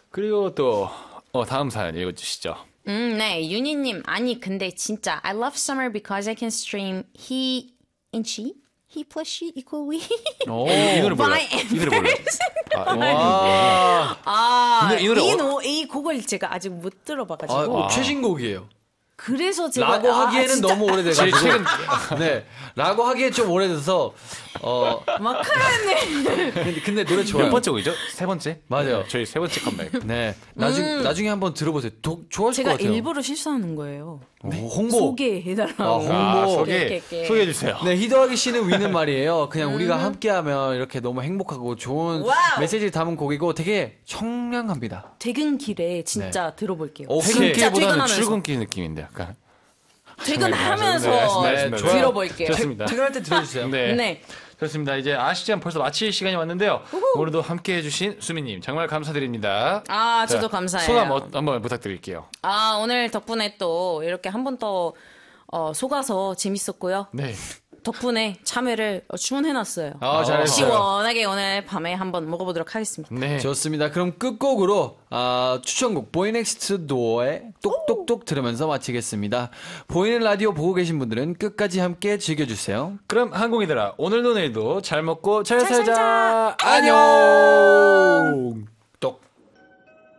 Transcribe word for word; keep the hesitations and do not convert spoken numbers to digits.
그리고 또 어, 다음 사연 읽어주시죠. 음, 네, 윤희님. 아니, 근데 진짜 I love summer because I can stream he and she, he plus she equal we. 오, 이 노래 몰라. 이 노래 몰라. 아, 와. 아, 이 노래, 이 노래 이, 어... 노, 이 곡을 제가 아직 못 들어봐가지고. 아, 아. 최신곡이에요. 그래서 제가 라고 아, 하기에는 진짜? 너무 오래돼가지고 최근 네 라고 하기에 좀 오래돼서 어 마카라네. 근데, 근데 노래 좋아요. 몇 번째 곡이죠? 세 번째? 맞아요. 저희 세 번째 컴백. 네 나중 음. 나중에 한번 들어보세요. 도, 좋아하실 것 제가 같아요. 일부러 실수하는 거예요. 오, 홍보 소개해달라고. 아, 홍보. 아, 소개 이렇게, 이렇게. 소개해 주세요. 네 히더하기 씨는 위는 말이에요. 그냥 음. 우리가 함께하면 이렇게 너무 행복하고 좋은 와우. 메시지를 담은 곡이고 되게 청량합니다. 퇴근길에 진짜 네. 들어볼게요. 오케이. 진짜 퇴근길보다는 퇴근하면서. 출근길 느낌인데 약간. 퇴근하면서 네, 네, 좋아요. 들어볼게요. 좋습니다. 퇴근할 때 들어주세요. 네. 네. 좋습니다. 이제 아시죠? 벌써 마칠 시간이 왔는데요. 우후. 오늘도 함께 해주신 수미님 정말 감사드립니다. 아, 저도 자, 감사해요. 소감 어, 한번 부탁드릴게요. 아, 오늘 덕분에 또 이렇게 한 번 더 어, 속아서 재밌었고요. 네. 덕분에 참외를 주문해놨어요. 아, 잘했어요. 시원하게 오늘 밤에 한번 먹어보도록 하겠습니다. 네. 좋습니다. 그럼 끝곡으로 아, 추천곡 보이넥스트 도어의 똑똑똑 들으면서 마치겠습니다. 보이는 라디오 보고 계신 분들은 끝까지 함께 즐겨주세요. 그럼 항공이들아 오늘도 내일도 잘 먹고 잘, 잘 살자. 살자. 안녕.